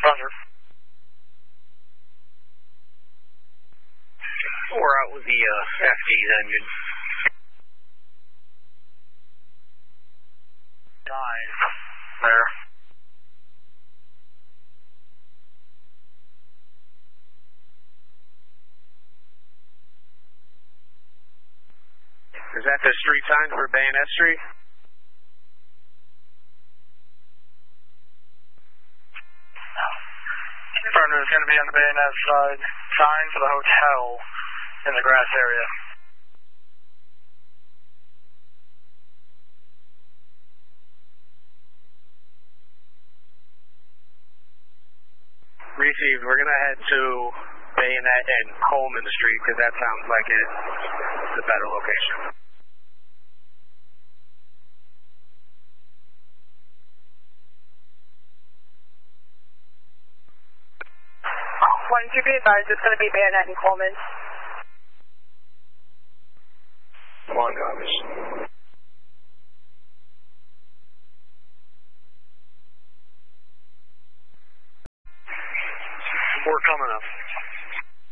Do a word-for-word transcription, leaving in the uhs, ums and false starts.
Roger. We're out with the uh, F D's engine. Nine. There. Is that the street sign for Bayonet Street? Affirmative is going to be on the Bayonet side. Sign for the hotel in the grass area. Received. We're going to head to Bayonet and Coleman Street because that sounds like it's the better location. One, two, be advised, it's going to be Bayonet and Coleman. One, copies. We're coming up.